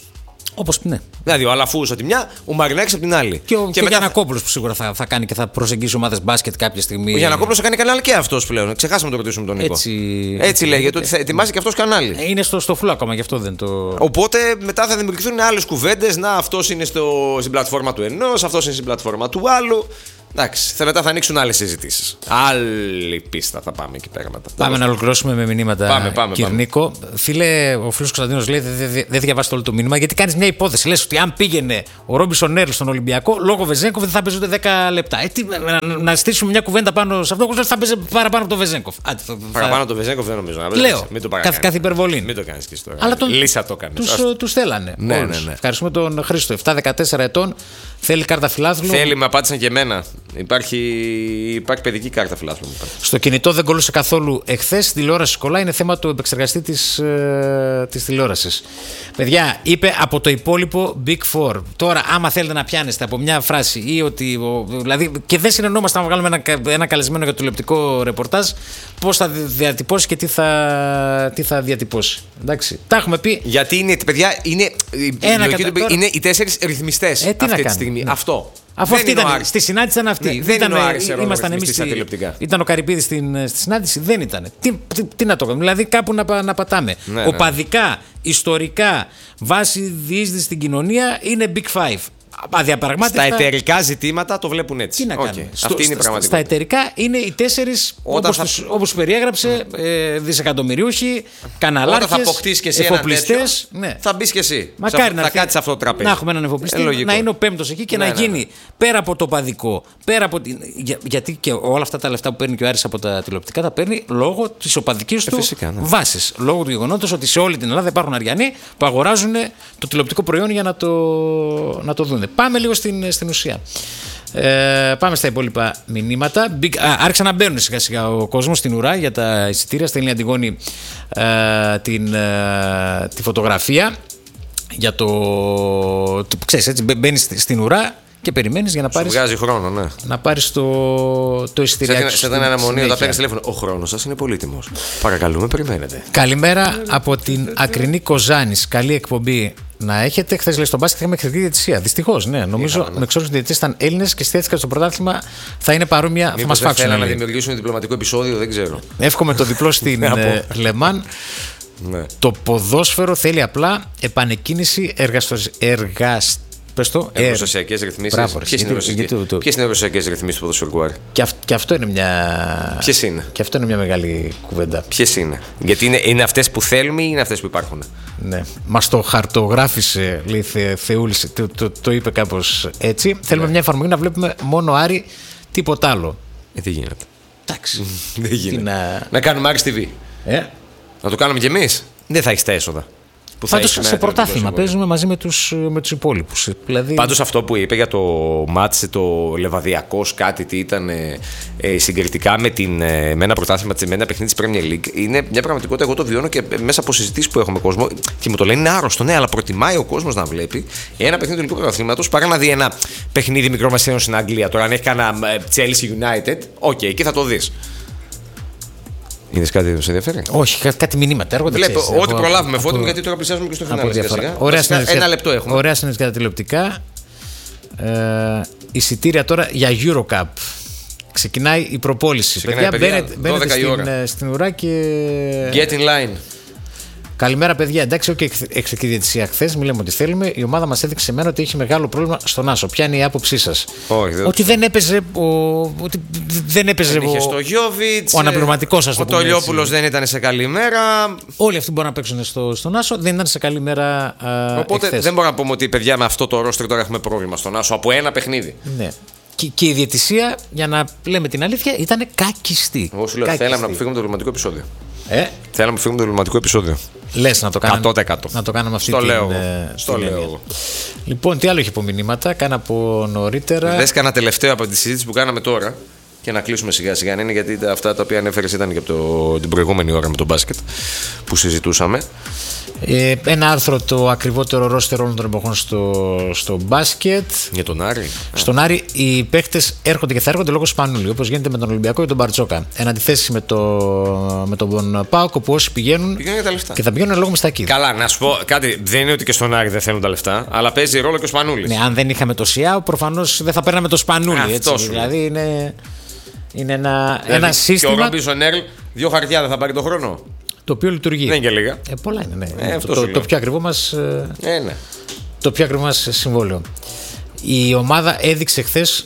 Όπως ναι. Δηλαδή ο Αλαφούζος από τη μια, ο Μαρινάκης από την άλλη. Και ο, και και ο μετά... Γιαννακόπουλος που σίγουρα θα, θα κάνει και θα προσεγγίσει ομάδες μπάσκετ κάποια στιγμή. Ο Γιαννακόπουλος θα κάνει κανάλι και αυτός πλέον. Ξεχάσαμε να το ρωτήσουμε τον Νίκο. Έτσι, Έτσι λέγεται, ότι θα ετοιμάζει και αυτός κανάλι. Είναι στο, στο φουλ ακόμα, γι' αυτό δεν το. Οπότε μετά θα δημιουργηθούν άλλες κουβέντες. Να, αυτός είναι στο, στην πλατφόρμα του ενός, αυτός είναι στην πλατφόρμα του άλλου. Εντάξει, θα μετά θα ανοίξουν άλλες συζητήσεις. Άλλη πίστα θα πάμε εκεί πέρα μετά. Πάμε να ολοκληρώσουμε με μηνύματα. Πάμε, πάμε, Κυρνίκο. Πάμε. Φίλε, ο φίλος Κωνσταντίνος λέει: Δεν δε, δε, δε διαβάσετε όλο το μήνυμα, γιατί κάνεις μια υπόθεση. Λες ότι αν πήγαινε ο Ρόμπινσον Έρλ στον Ολυμπιακό, λόγω Βεζέγκοφ δεν θα παίζονται δέκα λεπτά. Ε, τι, να, να στήσουμε μια κουβέντα πάνω σε αυτό, ο θα παίζει παραπάνω από το Βεζέγκοφ. Παραπάνω από το Βεζέγκοφ δεν νομίζω. Λέω. Μην το κάθε, κάθε υπερβολή. Μην το κάνεις και τώρα. Αλλά τον, Λύσα το κάνει. Τους θέλανε. Ναι, ναι, ναι. Ευχαριστούμε τον Χρήστο. επτά δεκατέσσερα ετών. Θέλει κάρτα φιλάθλου. Θέλει, με απάντησαν και εμένα. Υπάρχει, υπάρχει παιδική κάρτα φιλάθλου. Στο κινητό δεν κολλούσε καθόλου εχθές. Στη τηλεόραση κολλάει. Είναι θέμα του επεξεργαστή της, ε, της τηλεόρασης. Παιδιά, είπε από το υπόλοιπο Big Four. Τώρα, άμα θέλετε να πιάνεστε από μια φράση ή ότι. Ο, δηλαδή, και δεν συνεννόμαστε να βγάλουμε ένα, ένα καλεσμένο για το τηλεοπτικό ρεπορτάζ, πώς θα διατυπώσει και τι θα, τι θα διατυπώσει. Εντάξει. Τα έχουμε πει. Γιατί είναι, παιδιά, είναι, ένα κατα... κατα... είναι οι τέσσερις ρυθμιστές ε, αυτή τη στιγμή. Ναι. Αυτό. Αφού αυτή ήταν, στη συνάντηση ήταν αυτή. Ναι, δεν ήταν, είναι ο Άρης ήμασταν εμείς στη, ήταν ο Καρυπίδης στην, στη συνάντηση, δεν ήταν. Τι, τι, τι να το κάνουμε, δηλαδή κάπου να, να πατάμε. Ναι, Οπαδικά, ναι. ιστορικά, βάση διείσδυση στην κοινωνία είναι Big Five. Στα εταιρικά ζητήματα το βλέπουν έτσι. Τι να κάνουμε. Okay. Στο, Αυτή είναι η πραγματικότητα. Στα εταιρικά είναι οι τέσσερις, όπως, θα... τους, όπως περιέγραψε, ε, δισεκατομμυριούχοι, καναλάρχες, εφοπλιστές. Ναι. Θα μπει και εσύ. Μακάρι θα, θα κάτσεις αυτό το τραπέζι. Να έχουμε έναν εφοπλιστή, ε, να είναι ο πέμπτος εκεί και ναι, να γίνει ναι, ναι. πέρα από το παδικό. Πέρα από... Για, γιατί και όλα αυτά τα λεφτά που παίρνει και ο Άρης από τα τηλεοπτικά τα παίρνει λόγω της οπαδικής του φυσικά, ναι. βάσης. Λόγω του γεγονότος ότι σε όλη την Ελλάδα υπάρχουν Αριανοί που αγοράζουν το τηλεοπτικό προϊόν για να το, να το δουν. Πάμε λίγο στην, στην ουσία. Ε, πάμε στα υπόλοιπα μηνύματα. Big, α, άρχισαν να μπαίνουν σιγά σιγά ο κόσμος στην ουρά για τα εισιτήρια. Στέλνει η Αντιγόνη ε, την, ε, τη φωτογραφία για το, το ξέρεις έτσι, μπαίνεις στην ουρά και περιμένεις για να πάρεις. Σου βγάζει χρόνο, ναι. Να πάρεις το, το εισιτήριάκι σου. Σε ένα αναμονή όταν παίρνεις τηλέφωνο. Ο χρόνος σας είναι πολύτιμος. Παρακαλούμε, περιμένετε. Καλημέρα από την Ακρινή Κοζάνης. Καλή εκπομπή να έχετε. Χθες λέει στον μπάσκετ είχαμε εξαιρετική διαιτησία. Δυστυχώς, ναι. Νομίζω Είχαμε, ναι. με εξόρους διαιτητές ήταν Έλληνες και στέθηκαν στο πρωτάθλημα θα είναι παρόμοια. Μήπως θα μας φάξουν. Θέλουν να δημιουργήσουν διπλωματικό επεισόδιο, δεν ξέρω. Εύχομαι το διπλό στην Λεμάν. Ναι. Το ποδόσφαιρο θέλει απλά επανεκκίνηση εργαστηριακών. Πες το. Εργοστασιακές ρυθμίσεις. Ποιες είναι οι εργοστασιακές ρυθμίσεις του ποδοσφαιρικού, Άρη? Και, αυ, και αυτό είναι μια. Ποιες είναι? Και αυτό είναι μια μεγάλη κουβέντα. Ποιες είναι? Γιατί είναι, είναι αυτές που θέλουμε ή είναι αυτές που υπάρχουν? Ναι. Μας το χαρτογράφησε, λέει Θε, Θεούλης, το, το, το είπε κάπως έτσι. Ναι. Θέλουμε μια εφαρμογή να βλέπουμε μόνο Άρη, τίποτα άλλο. Ε, δεν γίνεται. Εντάξει. Δεν γίνεται. Να... να κάνουμε Άρης τι βι. Ε? Να το κάνουμε κι εμείς. Δεν θα έχεις τα έσοδα. Πάντως σε πρωτάθλημα παίζουμε μαζί με τους, με τους υπόλοιπους. Δηλαδή... Πάντως αυτό που είπε για το μάτς, το Λεβαδιακός κάτι, τι ήταν ε, ε, συγκριτικά με, την, ε, με ένα πρωτάθλημα, με ένα παιχνίδι της Premier League, είναι μια πραγματικότητα. Εγώ το βιώνω και μέσα από συζητήσεις που έχουμε κόσμο και μου το λένε είναι άρρωστο. Ναι, αλλά προτιμάει ο κόσμος να βλέπει ένα παιχνίδι του ελληνικού πρωταθλήματος παρά να δει ένα παιχνίδι μικρομεσαίων στην Αγγλία. Τώρα, αν έχει κανένα Chelsea United, οκ, okay, εκεί θα το δεις. Είδες κάτι που σε ενδιαφέρει? Όχι, κά, κάτι μηνύματα έρχονται. Βλέπω, ό,τι προλάβουμε φώτο μου, γιατί τώρα πλησιάζουμε και στο φινάλε. Ωραία, ένα λεπτό έχουμε. Ωραία συνέντευξη για τα τηλεοπτικά. Ε, εισιτήρια τώρα για Eurocup. Ξεκινάει η προπόληση. Ξεκινάει, παιδιά, παιδιά, μπαίνετε στην, στην ουρά και. Get in line. Καλημέρα, παιδιά. Εντάξει, όχι okay, εξαιρετική διαιτησία χθες. Μην λέμε ότι θέλουμε. Η ομάδα μας έδειξε σε μένα ότι έχει μεγάλο πρόβλημα στον Άσο. Ποια είναι η άποψή σας? Όχι, δεν... Ότι δεν έπαιζε. Ο, ότι δεν έπαιζε δεν ο, στο Γιώβιτς, ο αναπληρωματικός σας. Ο Τολιόπουλος δεν ήταν σε καλή μέρα. Όλοι αυτοί μπορούν να παίξουν στο, στον Άσο. Δεν ήταν σε καλή μέρα. Α, Οπότε εχθές. Δεν μπορούμε να πούμε ότι παιδιά με αυτό το ρόστρι τώρα έχουμε πρόβλημα στον Άσο από ένα παιχνίδι. Ναι. Και, και η διαιτησία, για να λέμε την αλήθεια, ήταν κακιστή. Εγώ σου λέω, θέλαμε να αποφύγουμε το διπλωματικό επεισόδιο. Ε? Θέλαμε να αποφύγουμε το διπλωματικό επεισόδιο. Λες να το κάναμε. εκατό τοις εκατό. Να το κάναμε αυτή Στο την. Λέω ε, Στο λέω εγώ. Λοιπόν, τι άλλο έχει από μηνύματα, κάνα από νωρίτερα. Δες κανένα τελευταίο από τη συζήτηση που κάναμε τώρα. και να κλείσουμε σιγά σιγά. Είναι γιατί αυτά τα οποία ανέφερες ήταν και από το, την προηγούμενη ώρα με τον μπάσκετ που συζητούσαμε. Ε, ένα άρθρο, το ακριβότερο ρόστερ όλων των εποχών στο, στο μπάσκετ. Για τον Άρη. Στον Άρη οι παίχτες έρχονται και θα έρχονται λόγω Σπανούλη, όπως γίνεται με τον Ολυμπιακό και τον Μπαρτσόκα. Εν αντιθέσει με, το, με τον ΠΑΟΚ, όπου όσοι πηγαίνουν, πηγαίνουν για τα λεφτά. Και θα πηγαίνουν λόγω μιστακίδα. Καλά, να σου πω κάτι. Δεν είναι ότι και στον Άρη δεν θέλουν τα λεφτά, αλλά παίζει ρόλο και ο Σπανούλης. Ναι, αν δεν είχαμε το ΣΙΑΟ, προφανώς δεν θα παίρναμε το Σπανούλη. Έτσι, δηλαδή είναι, είναι ένα, δηλαδή, ένα σύστημα. Και ο Ρόμπινσον Έρλ, δύο χαρτιά δεν θα πάρει το χρόνο. Το οποίο λειτουργεί. Δεν είναι και λίγα. Ε, πολλά είναι, ναι. Ε, το, το, το πιο ακριβό μας, ε, ναι. το πιο ακριβό μας συμβόλαιο. Η ομάδα έδειξε χθες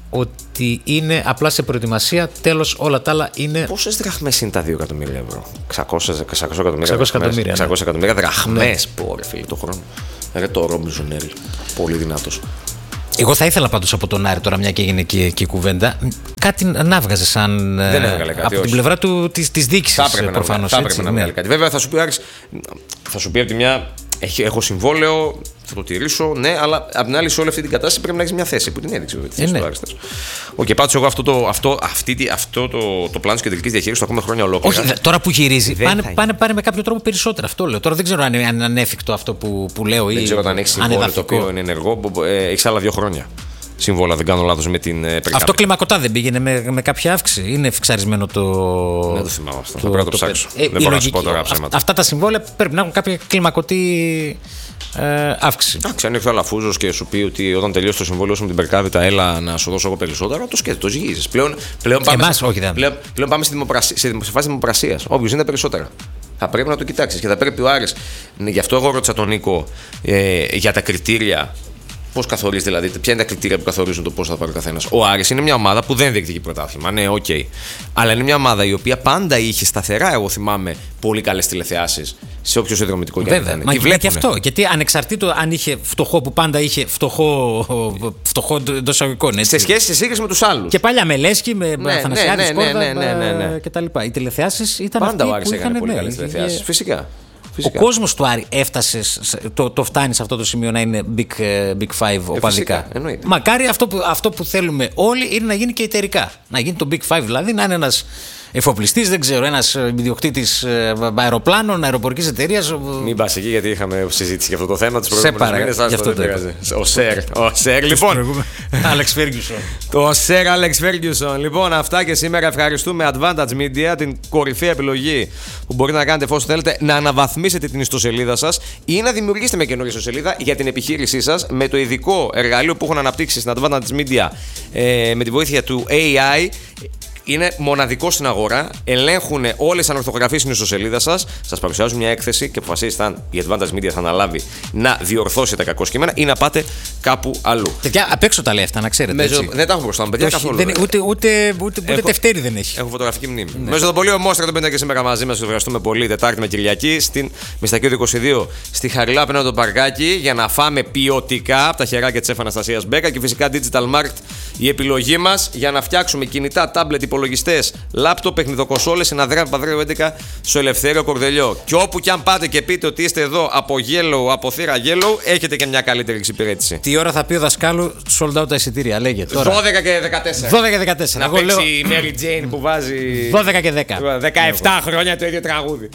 ότι είναι απλά σε προετοιμασία. Τέλος, όλα τα άλλα είναι. Πόσες δραχμές είναι τα δύο εκατομμύρια ευρώ? εξακόσια εκατομμύρια. εξακόσια εκατομμύρια, εξακόσια εκατομμύρια δραχμές. Ναι. Πω, ρε φίλε, το χρόνο. Ρε το Ρόμπινσον Έρλ. Πολύ δυνατός. Εγώ θα ήθελα πάντως από τον Άρη, τώρα μια και έγινε και, και η κουβέντα, κάτι να βγάζει σαν. Δεν έβγαλε κάτι. Από όχι. την πλευρά του, της, της διοίκησης προφανώς. Θα έπρεπε να βγάλει κάτι. Βέβαια θα σου πει ο Άρης, θα σου πει από τη μια, έχω συμβόλαιο, θα το τηρήσω, ναι, αλλά απ' την άλλη σε όλη αυτή την κατάσταση πρέπει να έχει μια θέση που την έδειξε. Τη θέση ε, ναι. του Άρη. Οκ, πάντως εγώ αυτό το, αυτό, αυτή, αυτό το, το πλάνο τη κεντρική διαχείριση το ακούμε χρόνια ολόκληρα. Όχι, τώρα που γυρίζει, πάνε, πάνε, πάνε με κάποιο τρόπο περισσότερο. Αυτό λέω. Τώρα δεν ξέρω αν είναι ανέφικτο αυτό που, που λέω. Δεν ή ξέρω αν έχει συμβόλαιο το οποίο είναι ενεργό. Έχει άλλα δύο χρόνια. Σύμβολα, δεν κάνω λάθος με την περικάμψη. Αυτό κλιμακωτά δεν πήγαινε με, με κάποια αύξηση? Είναι φυξαρισμένο το. Δεν το θυμάμαι αυτό. Το, θα πρέπει να το ψάξω. Ε, δεν μπορώ να σου πω τώρα ψέματα. Αυτά τα συμβόλαια πρέπει να έχουν κάποια κλιμακωτή ε, αύξηση. Εντάξει, αν ήρθε ο Αλαφούζος και σου πει ότι όταν τελειώσει το συμβόλαιο σου με την Περκάβητα, έλα να σου δώσω εγώ περισσότερα, το σκέφτεται, το ζυγίζει. Πλέον, πλέον πάμε, Εμάς, σε, όχι, δεν. πλέον, πλέον πάμε στη σε φάση δημοπρασίας. Όποιος είναι περισσότερα. Θα πρέπει να το κοιτάξει και θα πρέπει ο Άρης. Ναι, γι' αυτό εγώ ρώτησα τον Νίκο ε, για τα κριτήρια. Πώς καθορίζει, δηλαδή, ποια είναι τα κριτήρια που καθορίζουν το πώς θα πάρει ο καθένας. Ο Άρης είναι μια ομάδα που δεν διεκδικεί πρωτάθλημα. Ναι, οκ. Okay. Αλλά είναι μια ομάδα η οποία πάντα είχε σταθερά, εγώ θυμάμαι, πολύ καλές τηλεθεάσεις σε όποιο συνδρομητικό κέντρο. Βέβαια, μα και, και αυτό. Γιατί ανεξαρτήτως αν είχε φτωχό, που πάντα είχε φτωχό, φτωχό εντός εισαγωγικών. Σε σχέση, σε σύγκριση με τους άλλους. Και παλιά με Λέσκι, με ναι, Αθανασιάδη, ναι, ναι, ναι, ναι, ναι, ναι. κτλ. Οι τηλεθεάσεις ήταν πάντα αυτοί ο Άρης που έκανε είχαν, πολύ ναι, καλές τηλεθεάσεις. Φυσικά. Φυσικά. Ο κόσμος του Άρη έφτασε, το, το φτάνει σε αυτό το σημείο να είναι Big, Big Five οπαδικά. Ε, Μακάρι αυτό που, αυτό που θέλουμε όλοι είναι να γίνει και εταιρικά. Να γίνει το Big Five, δηλαδή να είναι ένας εφοπλιστής, δεν ξέρω, ένας ιδιοκτήτης αεροπλάνων, αεροπορικής εταιρείας. Μην πας εκεί, γιατί είχαμε συζήτηση για αυτό το θέμα τις προηγούμενες μήνες. Γι' αυτό το Ο Σερ. Ο Σερ, λοιπόν. Άλεξ Φέργιουσον. Το Σερ Άλεξ Φέργιουσον. Λοιπόν, αυτά και σήμερα. Ευχαριστούμε Advantage Media, την κορυφαία επιλογή που μπορείτε να κάνετε εφόσον θέλετε να αναβαθμίσετε την ιστοσελίδα σας ή να δημιουργήσετε μια καινούργια ιστοσελίδα για την επιχείρησή σας με το ειδικό εργαλείο που έχουν αναπτύξει στην Advantage Media ε, με τη βοήθεια του έι άι. Είναι μοναδικό στην αγορά. Ελέγχουν όλες τις ανορθογραφίες στην ιστοσελίδα σας. Σας παρουσιάζουν μια έκθεση και αποφασίζετε αν η Advantage Media θα αναλάβει να διορθώσει τα κακό κείμενα ή να πάτε κάπου αλλού. Παιδιά, απ' έξω τα λέει αυτά, να ξέρετε. Μέσω, δεν τα έχω μπροστά μου, παιδιά. Όχι, καθόλου. Δεν, ούτε ούτε, ούτε, ούτε τευτέρι δεν έχει. Έχω φωτογραφική μνήμη. Ναι. Μέσω των πολύ Μόστρα το και σήμερα μαζί μας. Σας ευχαριστούμε πολύ. Τετάρτη με Κυριακή στην Μιστακίου είκοσι δύο στη Χαριλά απέναντι το παρκάκι για να φάμε ποιοτικά από τα χεράκια της Αναστασίας Μπέκα και φυσικά Digital Market η επιλογή μας για να φτιάξουμε κινητά, τάμπλετ, υπολογιστές, λάπτοπ, παιχνιδοκονσόλες, συναδράμι Παδρέου έντεκα στο Ελευθέριο Κορδελιό. Και όπου κι αν πάτε και πείτε ότι είστε εδώ από Yellow, από θύρα Yellow, έχετε και μια καλύτερη εξυπηρέτηση. Τι ώρα θα πει ο δασκάλου, sold out τα εισιτήρια, λέγε τώρα. δώδεκα και δεκατέσσερα. δώδεκα και δεκατέσσερα. Να παίξει λέω... η Mary Jane που βάζει. δώδεκα και δέκα. δεκαεπτά χρόνια το ίδιο τραγούδι.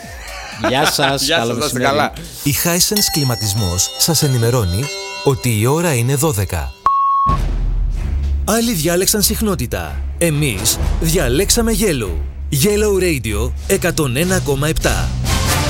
Γεια σας. Γεια σας, να είστε καλά. Η Hisense Κλιματισμός σας ενημερώνει ότι η ώρα είναι δώδεκα. Άλλοι διάλεξαν συχνότητα. Εμείς διαλέξαμε Yellow. Yellow Radio εκατόν ένα κόμμα επτά.